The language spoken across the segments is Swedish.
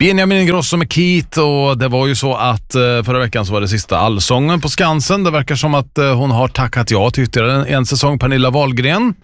Benjamin Ingrosso med Keith, och det var ju så att förra veckan så var det sista allsången på Skansen. Det verkar som att hon har tackat ja till ytterligare en säsong, Pernilla Wahlgren.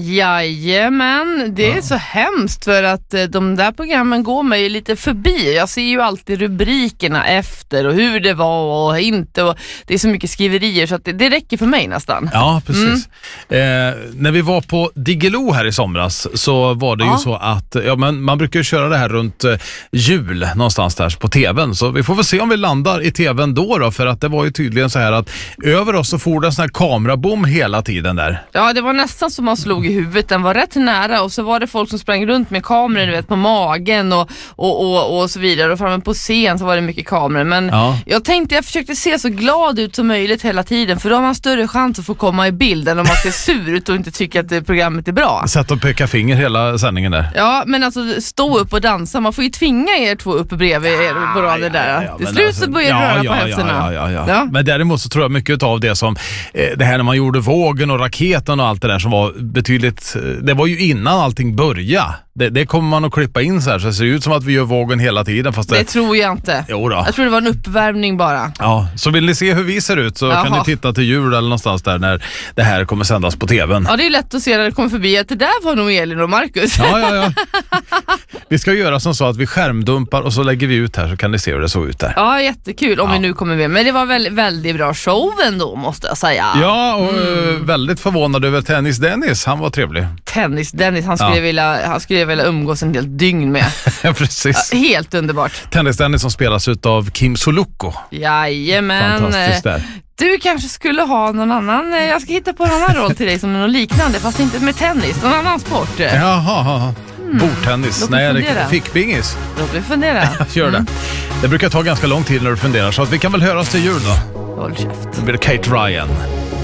Jajamän, det är så hemskt för att de där programmen går mig lite förbi. Jag ser ju alltid rubrikerna efter och hur det var och inte, och det är så mycket skriverier så att det räcker för mig nästan. Ja, precis. När vi var på Diggiloo här i somras så var det ju så att men man brukar ju köra det här runt jul någonstans där på tvn, så vi får väl se om vi landar i tvn då, för att det var ju tydligen så här att över oss så får det en sån här kamerabom hela tiden där. Ja, det var nästan som man slog i huvudet. Den var rätt nära och så var det folk som sprang runt med kameror, du vet, på magen och så vidare, och framme på scen så var det mycket kameror, men jag försökte se så glad ut som möjligt hela tiden, för då har man större chans att få komma i bild än om man ser sur ut och inte tycker att programmet är bra. Sätt och peka finger hela sändningen där. Ja, men alltså stå upp och dansa, man får ju tvinga er två upp bredvid er på raden där. Till slut så börjar röra på höfterna. Ja. Men däremot så tror jag mycket av det som det här när man gjorde vågen och raketen och allt det där som var betydligt, det var ju innan allting började. Det kommer man att klippa in så här, så det ser ut som att vi gör vågen hela tiden. Fast det tror jag inte. Jo då. Jag tror det var en uppvärmning bara. Ja, så vill ni se hur vi ser ut så kan ni titta till jul eller någonstans där när det här kommer sändas på tvn. Ja, det är lätt att se när det kommer förbi att det där var nog Elin och Marcus. Ja. Vi ska göra som så att vi skärmdumpar och så lägger vi ut här, så kan ni se hur det såg ut där. Ja, jättekul om vi nu kommer med. Men det var väldigt bra show ändå, måste jag säga. Ja, och väldigt förvånad över Tennis Dennis. Han var trevlig. Tennis Dennis, han skulle vilja umgås en del dygn med. Ja, precis. Ja, helt underbart. Tennis Dennis som spelas av Kim Sulocco. Jajamän. Fantastiskt där. Du kanske skulle ha någon annan, jag ska hitta på en annan roll till dig som är något liknande, fast inte med tennis, någon annan sport. Jaha. Bordtennis. Nej, det fick bingis. Låt mig fundera. Gör det. Det brukar ta ganska lång tid när du funderar, så att vi kan väl höra oss till jul då. Håll käft. Det blir Kate Ryan.